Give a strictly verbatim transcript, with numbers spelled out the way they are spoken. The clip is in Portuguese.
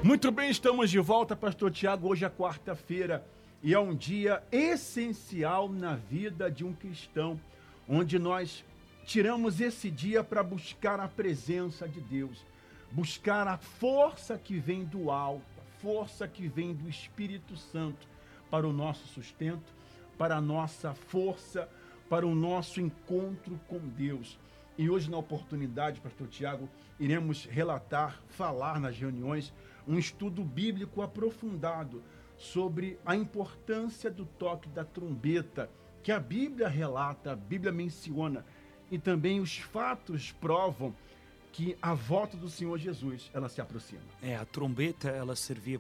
Muito bem, estamos de volta, Pastor Tiago. Hoje é quarta-feira e é um dia essencial na vida de um cristão, onde nós tiramos esse dia para buscar a presença de Deus, buscar a força que vem do alto, a força que vem do Espírito Santo para o nosso sustento, para a nossa força, para o nosso encontro com Deus. E hoje, na oportunidade, Pastor Tiago, iremos relatar, falar nas reuniões, um estudo bíblico aprofundado sobre a importância do toque da trombeta, que a Bíblia relata, a Bíblia menciona, e também os fatos provam que a volta do Senhor Jesus, ela se aproxima. É, a trombeta, ela servia